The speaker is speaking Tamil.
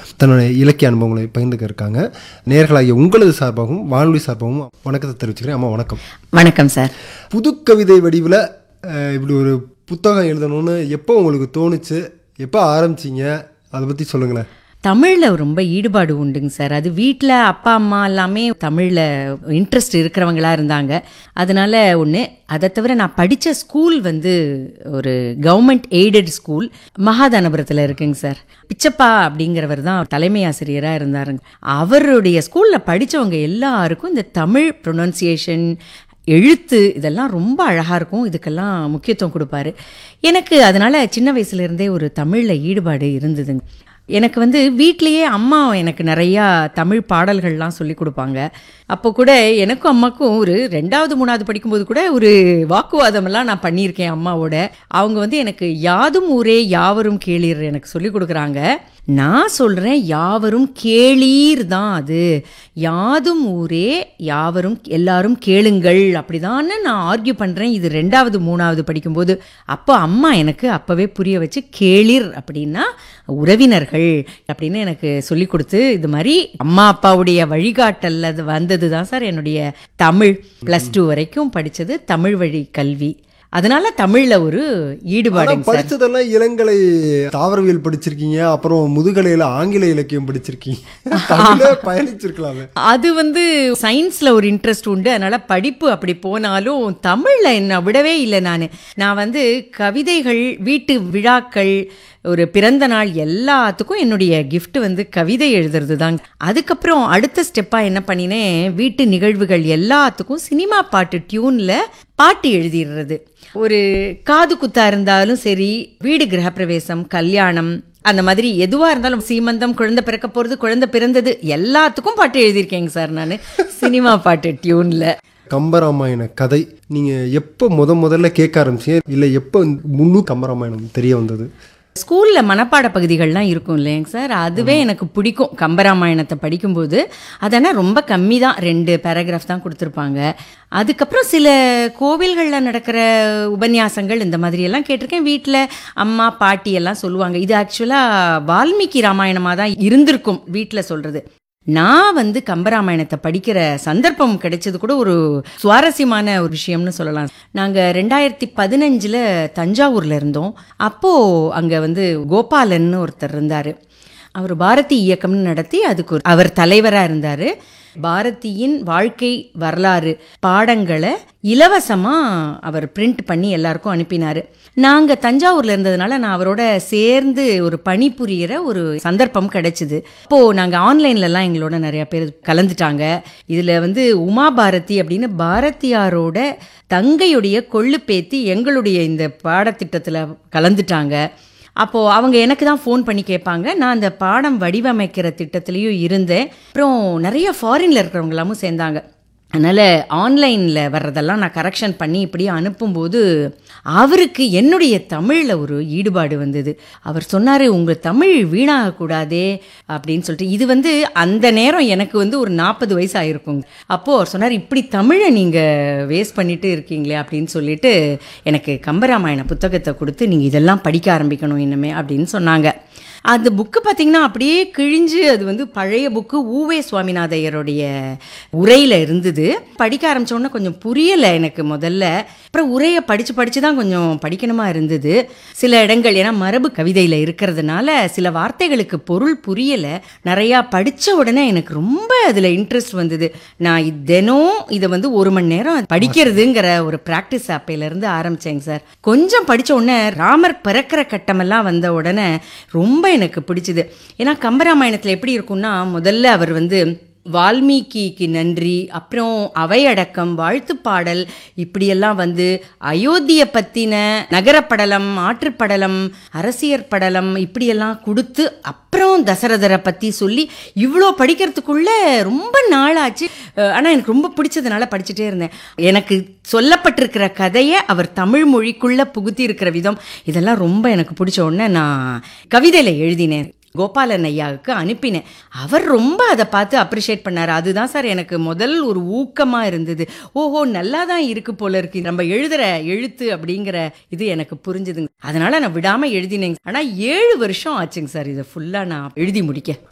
தன்னுடைய இலக்கிய அனுபவங்களை பகிர்ந்துக்க இருக்காங்க. நேயர்களாகிய உங்களது சார்பாகவும் வானொலி சார்பாகவும் வணக்கத்தை தெரிவிச்சுக்கிறேன். அம்மா வணக்கம். வணக்கம் சார். புது கவிதை வடிவில் இப்படி ஒரு புத்தகம் எழுதணும்னு எப்போ உங்களுக்கு தோணுச்சு, எப்போ ஆரம்பிச்சிங்க, அதை பற்றி சொல்லுங்களேன். தமிழில் ரொம்ப ஈடுபாடு உண்டுங்க சார். அது வீட்டில் அப்பா அம்மா எல்லாமே தமிழில் இன்ட்ரெஸ்ட் இருக்கிறவங்களா இருந்தாங்க. அதனால ஒன்று. அதை தவிர நான் படித்த ஸ்கூல் வந்து ஒரு கவர்மெண்ட் எய்டட் ஸ்கூல் மகாதானபுரத்தில் இருக்குங்க சார். பிச்சப்பா அப்படிங்கிறவர் தான் தலைமை ஆசிரியராக இருந்தாருங்க. அவருடைய ஸ்கூலில் படித்தவங்க எல்லாருக்கும் இந்த தமிழ் ப்ரொனன்சியேஷன், எழுத்து இதெல்லாம் ரொம்ப அழகாக இருக்கும். இதுக்கெல்லாம் முக்கியத்துவம் கொடுப்பாரு. எனக்கு அதனால் சின்ன வயசுலேருந்தே ஒரு தமிழில் ஈடுபாடு இருந்ததுங்க. எனக்கு வந்து வீட்லேயே அம்மா எனக்கு நிறையா தமிழ் பாடல்கள்லாம் சொல்லி கொடுப்பாங்க. அப்போ கூட எனக்கும் அம்மாவுக்கும் ஒரு 2வது 3வது படிக்கும்போது கூட ஒரு வாக்குவாதமெல்லாம் நான் பண்ணியிருக்கேன் அம்மாவோட. அவங்க வந்து எனக்கு யாதும் ஊரே யாவரும் கேளீர் எனக்கு சொல்லி கொடுக்குறாங்க. நான் சொல்கிறேன் யாவரும் கேளீர் தான் அது, யாதும் ஊரே யாவரும் எல்லாரும் கேளுங்கள் அப்படிதான்னு நான் ஆர்கியூ பண்ணுறேன். இது 2வது 3வது படிக்கும்போது. அப்போ அம்மா எனக்கு அப்போவே புரிய வச்சு கேளீர் அப்படின்னா உறவினர்கள் அப்படின்னு எனக்கு சொல்லி கொடுத்து, இது மாதிரி அம்மா அப்பாவுடைய வழிகாட்டல் அது வந்தது தான் சார் என்னுடைய தமிழ். +2 வரைக்கும் படித்தது தமிழ் வழி கல்வி. அதனால தமிழ்ல ஒரு ஈடுபாடு. படிச்சதெல்லாம் இளங்கலை தாவரவியல் படிச்சிருக்கீங்க, அப்புறம் முதுகலையில ஆங்கில இலக்கியம் படிச்சிருக்கீங்க, பயணிச்சிருக்கலாமே. அது வந்து சயின்ஸ்ல ஒரு இன்ட்ரெஸ்ட் உண்டு. அதனால படிப்பு அப்படி போனாலும் தமிழ்ல என்ன விடவே இல்லை. நான் வந்து கவிதைகள், வீட்டு விழாக்கள், ஒரு பிறந்த நாள் எல்லாத்துக்கும் என்னுடைய கிஃப்ட் வந்து கவிதை எழுதுறது தாங்க. அதுக்கப்புறம் அடுத்த ஸ்டெப்பாக என்ன பண்ணினேன், வீட்டு நிகழ்வுகள் எல்லாத்துக்கும் சினிமா பாட்டு டியூனில் பாட்டு எழுதிடுறது. ஒரு காது குத்தா இருந்தாலும் சரி, வீடு கிரகப்பிரவேசம், கல்யாணம், அந்த மாதிரி எதுவாக இருந்தாலும், சீமந்தம், குழந்தை பிறக்க போகிறது, குழந்தை பிறந்தது, எல்லாத்துக்கும் பாட்டு எழுதியிருக்கேங்க சார் நான் சினிமா பாட்டு டியூனில். கம்பராமாயண கதை நீங்கள் எப்போ முதல்ல கேட்க ஆரம்பிச்சீங்க, இல்லை எப்போ முழு கம்பராமாயணம் தெரிய வந்தது? ஸ்கூலில் மனப்பாட பகுதிகள்லாம் இருக்கும் இல்லைங்க சார், அதுவே எனக்கு பிடிக்கும். கம்பராமாயணத்தை படிக்கும்போது அதனால் ரொம்ப கம்மி தான், 2 பேராகிராஃப் தான் கொடுத்துருப்பாங்க. அதுக்கப்புறம் சில கோவில்களில் நடக்கிற உபன்யாசங்கள் இந்த மாதிரியெல்லாம் கேட்டிருக்கேன். வீட்டில் அம்மா பாட்டி எல்லாம் சொல்லுவாங்க. இது ஆக்சுவலாக வால்மீகி ராமாயணமாக தான் இருந்திருக்கும் வீட்டில் சொல்கிறது. நான் வந்து கம்பராமாயணத்தை படிக்கிற சந்தர்ப்பம் கிடைச்சது கூட ஒரு சுவாரஸ்யமான ஒரு விஷயம்னு சொல்லலாம். நாங்கள் 2015 தஞ்சாவூரில் இருந்தோம். அப்போது அங்கே வந்து கோபாலன் ஒருத்தர் இருந்தார். அவர் பாரதி இயக்கம்னு நடத்தி அதுக்கு அவர் தலைவராக இருந்தார். பாரதியின் வாழ்க்கை வரலாறு பாடங்களை இலவசமாக அவர் பிரிண்ட் பண்ணி எல்லாருக்கும் அனுப்பினார். நாங்கள் தஞ்சாவூரில் இருந்ததுனால நான் அவரோட சேர்ந்து ஒரு பணிபுரிகிற ஒரு சந்தர்ப்பம் கிடைச்சிது. இப்போது நாங்கள் ஆன்லைன்லலாம் எங்களோட நிறையா பேர் கலந்துட்டாங்க. இதில் வந்து உமா பாரதி அப்படின்னு பாரதியாரோட தங்கையுடைய கொள்ளு பேத்தி எங்களுடைய இந்த பாடத்திட்டத்தில் கலந்துட்டாங்க. அப்போது அவங்க எனக்கு தான் ஃபோன் பண்ணி கேட்பாங்க. நான் அந்த பாடம் வடிவமைக்கிற திட்டத்துலேயும் இருந்தேன். அப்புறம் நிறைய ஃபாரினில் இருக்கிறவங்களாமும் சேர்ந்தாங்க. அதனால் ஆன்லைனில் வர்றதெல்லாம் நான் கரெக்ஷன் பண்ணி இப்படி அனுப்பும்போது அவருக்கு என்னுடைய தமிழில் ஒரு ஈடுபாடு வந்தது. அவர் சொன்னார், உங்கள் தமிழ் வீணாகக்கூடாதே அப்படின்னு சொல்லிட்டு. இது வந்து அந்த நேரம் எனக்கு வந்து ஒரு 40 வயசு ஆகிருக்குங்க. அப்போது அவர் சொன்னார், இப்படி தமிழை நீங்கள் வேஸ்ட் பண்ணிட்டு இருக்கீங்களே அப்படின்னு சொல்லிட்டு எனக்கு கம்பராமாயண புத்தகத்தை கொடுத்து, நீங்கள் இதெல்லாம் படிக்க ஆரம்பிக்கணும் இனிமே அப்படின்னு சொன்னாங்க. அந்த புக்கு பார்த்திங்கன்னா அப்படியே கிழிஞ்சு, அது வந்து பழைய புக்கு, ஊவே சுவாமிநாதையருடைய உரையில் இருந்தது. படிக்க ஆரம்பித்தோன்னே கொஞ்சம் புரியலை எனக்கு முதல்ல. அப்புறம் உரையை படித்து தான் கொஞ்சம் படிக்கணுமா இருந்தது. சில இடங்கள் ஏன்னா மரபு கவிதையில் இருக்கிறதுனால சில வார்த்தைகளுக்கு பொருள் புரியலை. நிறையா படித்த உடனே எனக்கு ரொம்ப அதில் இன்ட்ரெஸ்ட் வந்தது. நான் தினம் இதை வந்து 1 மணி நேரம் படிக்கிறதுங்கிற ஒரு ப்ராக்டிஸ் அப்பையிலேருந்து ஆரம்பித்தேங்க சார். கொஞ்சம் படித்த உடனே ராமர் பிறக்கிற கட்டமெல்லாம் வந்த உடனே ரொம்ப எனக்கு பிடிச்சது. ஏன்னா கம்பராமாயணத்தில் எப்படி இருக்கும்னா, முதல்ல அவர் வந்து வால்மீகிக்கு நன்றி, அப்புறம் அவையடக்கம், வாழ்த்துப்பாடல், இப்படியெல்லாம் வந்து அயோத்தியை பற்றின நகரப்படலம், ஆற்றுப்படலம், அரசியற் படலம் இப்படியெல்லாம் கொடுத்து, அப்புறம் தசரதரை பற்றி சொல்லி இவ்வளோ படிக்கிறதுக்குள்ளே ரொம்ப நாளாச்சு. ஆனால் எனக்கு ரொம்ப பிடிச்சதுனால படிச்சுட்டே இருந்தேன். எனக்கு சொல்லப்பட்டிருக்கிற கதையை அவர் தமிழ் மொழிக்குள்ளே புகுத்தி இருக்கிற விதம் இதெல்லாம் ரொம்ப எனக்கு பிடிச்ச உடனே நான் கவிதையில் எழுதினேன். கோபாலன் ஐயாவுக்கு அனுப்பினேன். அவர் ரொம்ப அதை பார்த்து அப்ரிஷியேட் பண்ணார். அதுதான் சார் எனக்கு முதல் ஒரு ஊக்கமாக இருந்தது. ஓஹோ, நல்லா தான் இருக்குது போல இருக்கு நம்ம எழுதுகிற எழுத்து அப்படிங்கிற இது எனக்கு புரிஞ்சுதுங்க. அதனால் நான் விடாமல் எழுதினேங்க. ஆனால் 7 வருஷம் ஆச்சுங்க சார் இதை ஃபுல்லாக நான் எழுதி முடிக்க.